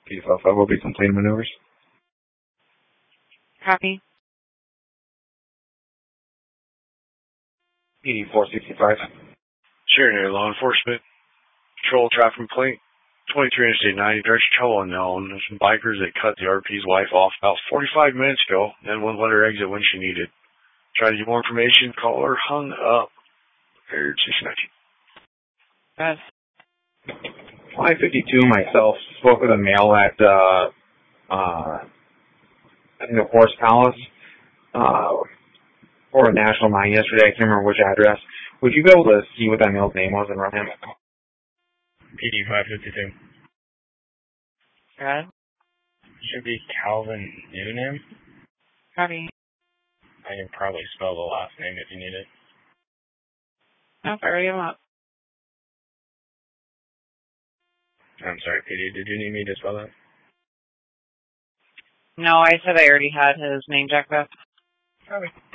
P5 will be completing maneuvers. Copy. PD 465. Sheridan, law enforcement. Patrol traffic complaint. 23 Interstate 90, direction trouble unknown. There's some bikers that cut the RP's wife off about 45 minutes ago, then wouldn't let her exit when she needed. Tried to get more information, call her, hung up. Prepared 619. Yes. 552 myself spoke with a male at I think the Horse Palace or National 9 yesterday. I can't remember which address. Would you be able to see what that male's name was and run him? PD 552. Good. Should be Calvin Noonan. Copy. I can probably spell the last name if you need it. No, hurry him up. I'm sorry, PD. Did you need me to spell that? No, I said I already had his name jacked up. Copy.